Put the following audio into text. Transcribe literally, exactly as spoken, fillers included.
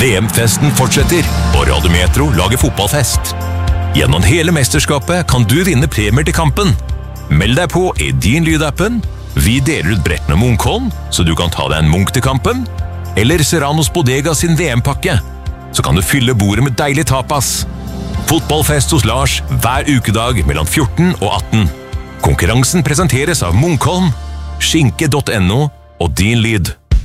V M-festen fortsetter, og Radio Metro lager fotballfest. Gjennom hele mesterskapet kan du vinne premier til kampen. Meld deg på i din lydappen. Vi deler ut brett med Munkholm, så du kan ta deg en Munk til kampen. Eller Serranos Bodega sin V M-pakke. Så kan du fylle bordet med deilig tapas. Fotballfest hos Lars hver ukedag mellom fjorten og atten. Konkurransen presenteres av Munkholm, skinke punktum no og Din Lyd.